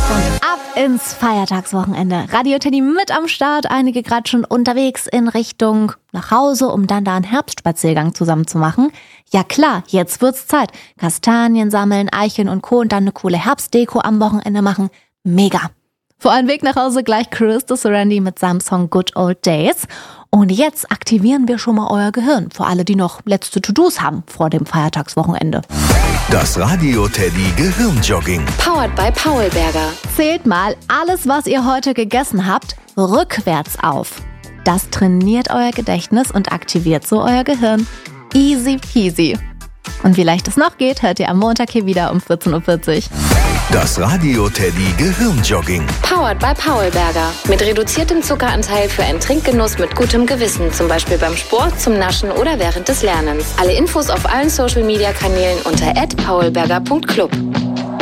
Ab ins Feiertagswochenende. Radio Teddy mit am Start. Einige gerade schon unterwegs in Richtung nach Hause, um dann da einen Herbstspaziergang zusammen zu machen. Ja klar, jetzt wird's Zeit. Kastanien sammeln, Eicheln und Co. und dann eine coole Herbstdeko am Wochenende machen. Mega. Vor einem Weg nach Hause gleich Chris de Serenity mit seinem Song Good Old Days. Und jetzt aktivieren wir schon mal euer Gehirn. Für alle, die noch letzte To-Dos haben vor dem Feiertagswochenende. Das Radio Teddy Gehirnjogging. Powered by Paulberger. Zählt mal alles, was ihr heute gegessen habt, rückwärts auf. Das trainiert euer Gedächtnis und aktiviert so euer Gehirn. Easy peasy. Und wie leicht es noch geht, hört ihr am Montag hier wieder um 14.40 Uhr. Das Radio Teddy Gehirnjogging. Powered by Paulberger. Mit reduziertem Zuckeranteil für einen Trinkgenuss mit gutem Gewissen. Zum Beispiel beim Sport, zum Naschen oder während des Lernens. Alle Infos auf allen Social-Media-Kanälen unter @paulberger.club.